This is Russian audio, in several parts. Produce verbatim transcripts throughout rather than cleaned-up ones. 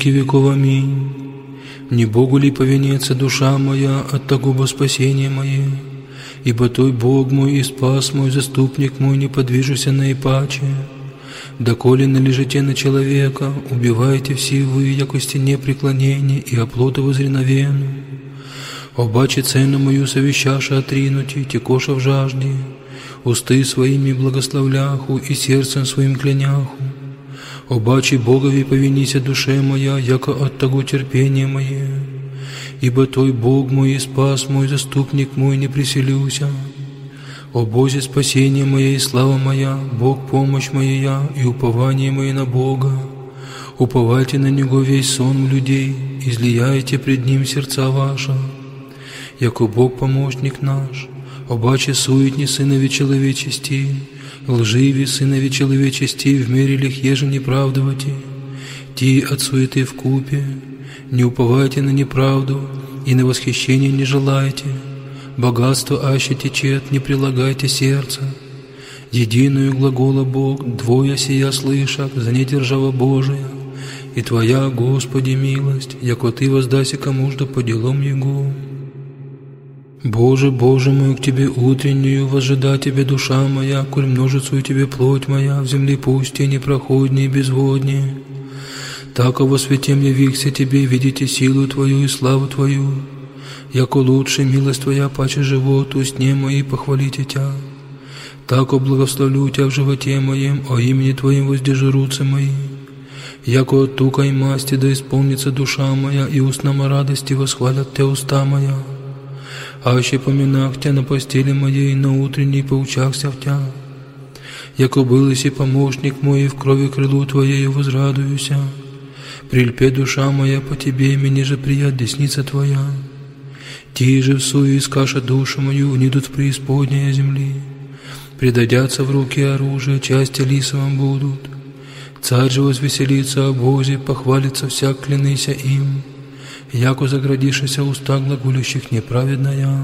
веков. Аминь. Не Богу ли повинится душа моя от того во спасение мое? Ибо Той Бог мой и спас мой, заступник мой, не подвижуся наипаче. Доколе належите на человека, убивайте все вы, яко стене преклонения и оплота возреновену. Обаче цену мою совещаша отринути, текоша в жажде, усты своими благословляху и сердцем своим кляняху. Обаче Богови повинися душе моя, яко от того терпения мое. Ибо Той Бог мой и спас мой, заступник мой, не приселюся. О Бозе, спасение мое и слава моя, Бог помощь моя и упование мое на Бога. Уповайте на Него весь сон людей, излияйте пред Ним сердца ваши. Яко Бог помощник наш, обаче суетни сынови человечести, лживи сынови человечести, в мере лих еже неправдовати, ти от суеты вкупе, не уповайте на неправду и на восхищение не желайте. Богатство аще течет, не прилагайте сердца. Единую глагола Бог, двое сия слышак, за недержава Божия, и Твоя, Господи, милость, яко Ты воздайся кому-жда по делам Его. Боже, Боже мой, к Тебе утреннюю возжида Тебе душа моя, коль множицу Тебе плоть моя, в земле пусте непроходнее и безводнее. Тако во святем явихся Тебе, видите силу Твою и славу Твою. Яко лучше милость Твоя, паче живот, устне мои похвалите Тя. Тако благословлю Тя в животе моем, о имени Твоем воздержурутся мои. Яко от тука и масти да исполнится душа моя, и устнама радости восхвалят Тя уста моя. Аще поминах Тя на постели моей, на утренней поучахся в Тя. Яко был и помощник мой, и в крови крылу Твоею возрадуюся. Прильпе душа моя по Тебе, мне же прият десница Твоя. Ти же всую искаша душу мою, нидут в преисподней земли. Предадятся в руки оружия, части лисовым будут. Царь же возвеселится о Бозе, похвалится всяк, клянися им. Яко заградишися уста глаголющих неправедная.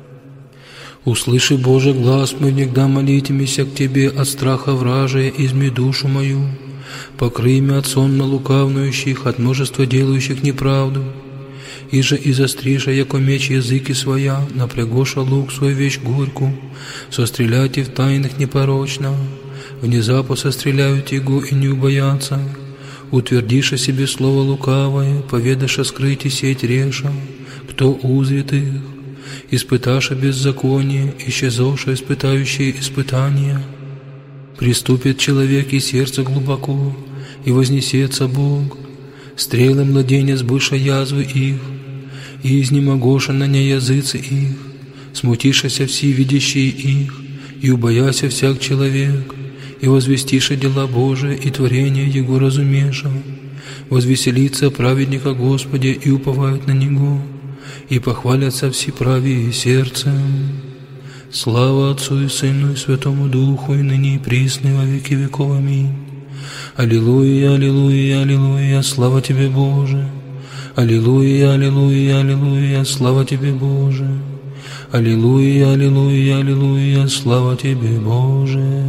Услыши, Боже, глаз мой, негда молитимися к Тебе от страха вражия, изми душу мою. Покрый меня от сонно лукавнующих, от множества делающих неправду. Иже и застриша, яко меч языки своя, напрягоша лук свой вещь горьку, состреляйте в тайных непорочно, внезапно состреляют его и не убоятся. Утвердиша себе слово лукавое, поведаша скрыть и сеть реша, кто узрит их, испыташа беззаконие, исчезоша испытающие испытания. Приступит человек и сердце глубоко, и вознесется Бог, стрелы младенец быша язвы их, и изнемогоша на ней языцы их, смутишася все видящие их, и убояся всяк человек, и возвестиша дела Божия и творение Его разумеша, возвеселится праведника Господи и уповают на Него, и похвалятся все правые сердцем. Слава Отцу и Сыну и Святому Духу, и ныне и присно, и во веки веков. Аминь. Аллилуйя, аллилуйя, аллилуйя, слава Тебе, Боже. Аллилуйя, аллилуйя, аллилуйя, слава Тебе, Боже. Аллилуйя, аллилуйя, аллилуйя, слава Тебе, Боже.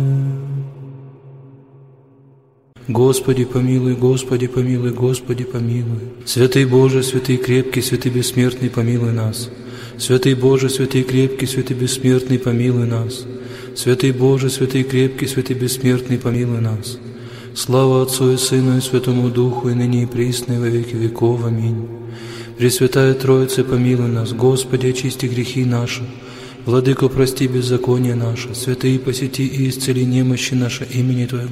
Господи, помилуй, Господи, помилуй, Господи, помилуй. Святый Боже, святый крепкий, святый бессмертный, помилуй нас. Святый Боже, святый крепкий, святый бессмертный, помилуй нас. Святый Боже, святый крепкий, святый бессмертный, помилуй нас. Слава Отцу и Сыну и Святому Духу, и ныне и присно, и во веки веков. Аминь. Пресвятая Троица, помилуй нас. Господи, очисти грехи наши. Владыко, прости беззаконие наше. Святые, посети и исцели немощи наши имени Твоего.